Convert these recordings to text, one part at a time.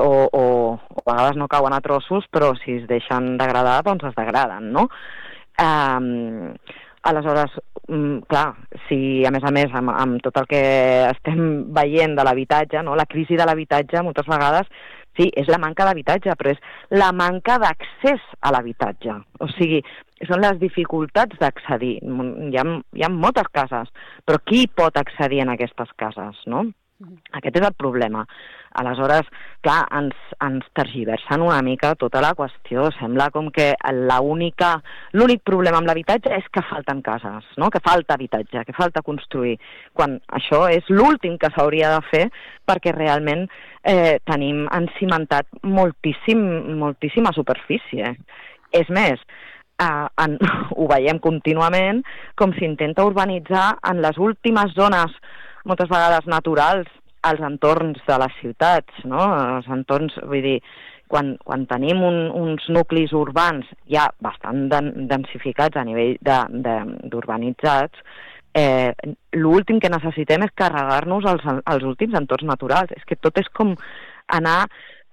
o a vegades no cauen a trossos, però si es deixen degradar, doncs es degraden, no? Aleshores, clar, si a més amb tot el que estem veient de l'habitatge, no? La crisi de l'habitatge moltes vegades, sí, és la manca d'habitatge, però és la manca d'accés a l'habitatge. O sigui, són les dificultats d'accedir. Hi ha moltes cases, però qui pot accedir en aquestes cases, no? Aquest és el problema. Aleshores, clar, ens tergiversen una mica tota la qüestió. Sembla com que l'únic problema amb l'habitatge és que falten cases, no? Que falta habitatge, que falta construir, quan això és l'últim que s'hauria de fer perquè realment tenim encimentat moltíssima superfície. És més, ho veiem contínuament, com s'intenta urbanitzar en les últimes zones, moltes vegades naturals, als entorns de les ciutats, no? Els entorns, vull dir, quan tenim uns nuclis urbans ja bastant densificats a nivell d'urbanitzats, l'últim que necessitem és carregar-nos els últims entorns naturals. És que tot és com anar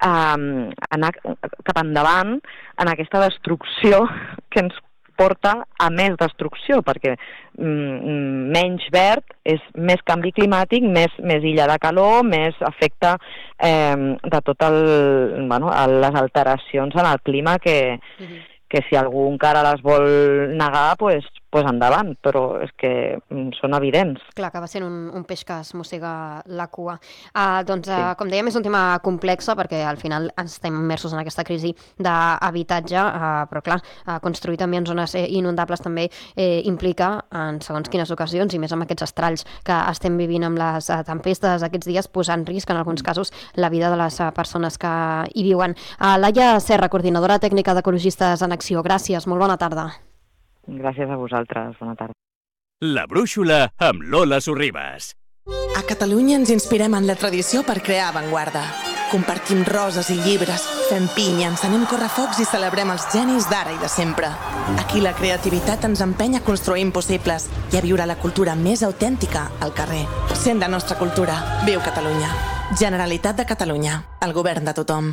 cap endavant en aquesta destrucció que ens porta a més destrucció, perquè menys verd és més canvi climàtic, més illa de calor, més efecte de tot les alteracions en el clima que si algú encara les vol negar, pues endavant, però és que són evidents. Clar, acaba sent un peix que es mossega la cua. Com dèiem, és un tema complex perquè al final estem immersos en aquesta crisi d'habitatge, però clar, construir també en zones inundables també implica, en segons quines ocasions, i més amb aquests estralls que estem vivint amb les tempestes aquests dies, posar en risc, en alguns casos, la vida de les persones que hi viuen. Laia Serra, coordinadora tècnica d'Ecologistes en Acció, gràcies, molt bona tarda. Gràcies a vosaltres, bona tarda. La Brúixola amb Lola Sorribas. A Catalunya ens inspirem en la tradició per crear avantguarda. Compartim roses i llibres, fem pinya, encenem correfocs i celebrem els genis d'ara i de sempre. Aquí la creativitat ens empeny a construir impossibles i a viure la cultura més autèntica al carrer. Sent la nostra cultura. Viu Catalunya. Generalitat de Catalunya. El govern de tothom.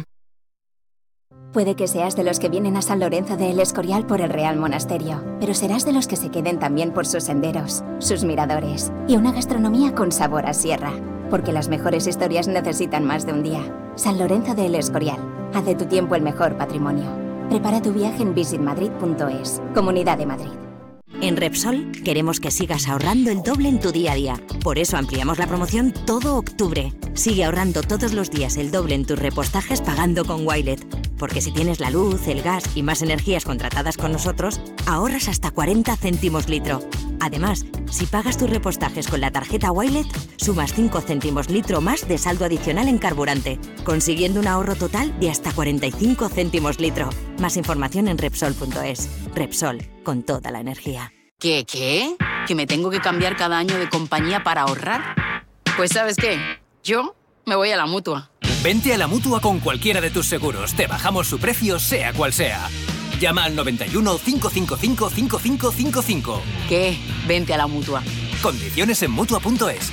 Puede que seas de los que vienen a San Lorenzo de El Escorial por el Real Monasterio, pero serás de los que se queden también por sus senderos, sus miradores y una gastronomía con sabor a sierra. Porque las mejores historias necesitan más de un día. San Lorenzo de El Escorial. Haz de tu tiempo el mejor patrimonio. Prepara tu viaje en visitmadrid.es. Comunidad de Madrid. En Repsol queremos que sigas ahorrando el doble en tu día a día. Por eso ampliamos la promoción todo octubre. Sigue ahorrando todos los días el doble en tus repostajes pagando con Wilet. Porque si tienes la luz, el gas y más energías contratadas con nosotros, ahorras hasta 40 céntimos litro. Además, si pagas tus repostajes con la tarjeta Wilet, sumas 5 céntimos litro más de saldo adicional en carburante, consiguiendo un ahorro total de hasta 45 céntimos litro. Más información en Repsol.es. Repsol, con toda la energía. ¿Qué? ¿Que me tengo que cambiar cada año de compañía para ahorrar? Pues ¿sabes qué? Yo me voy a la Mutua. Vente a la Mutua con cualquiera de tus seguros. Te bajamos su precio, sea cual sea. Llama al 91 555 5555. ¿Qué? Vente a la Mutua. Condiciones en Mutua.es.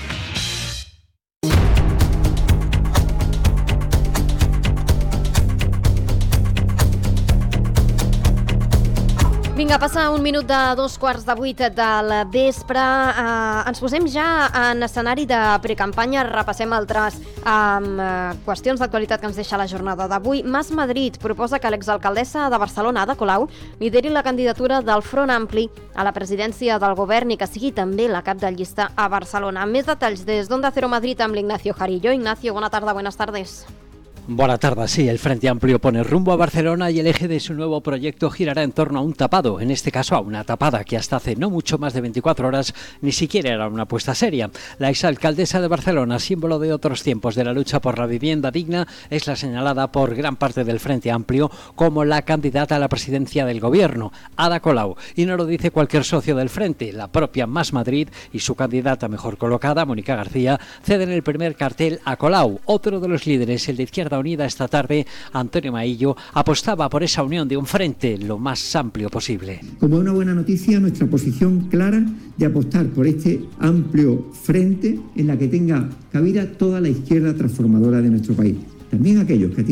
Vinga, passa un minut de 7:15 del vespre. Ens posem ja en escenari de precampanya. Repassem altres qüestions d'actualitat que ens deixa la jornada d'avui. Mas Madrid proposa que l'exalcaldessa de Barcelona, Ada Colau, lideri la candidatura del Front Ampli a la presidència del govern i que sigui també la cap de llista a Barcelona. Més detalls des d'Onda Cero Madrid amb l'Ignacio Jarillo. Ignacio, bona tarda, buenas tardes. Buenas tardes, sí, el Frente Amplio pone rumbo a Barcelona y el eje de su nuevo proyecto girará en torno a un tapado, en este caso a una tapada que hasta hace no mucho más de 24 horas ni siquiera era una apuesta seria. La exalcaldesa de Barcelona, símbolo de otros tiempos de la lucha por la vivienda digna, es la señalada por gran parte del Frente Amplio como la candidata a la presidencia del gobierno, Ada Colau. Y no lo dice cualquier socio del Frente, la propia Mas Madrid y su candidata mejor colocada, Mónica García, ceden el primer cartel a Colau. Otro de los líderes, el de Izquierda Unida, esta tarde, Antonio Maillo, apostaba por esa unión de un frente lo más amplio posible. Como una buena noticia, nuestra posición clara de apostar por este amplio frente en la que tenga cabida toda la izquierda transformadora de nuestro país. También aquellos que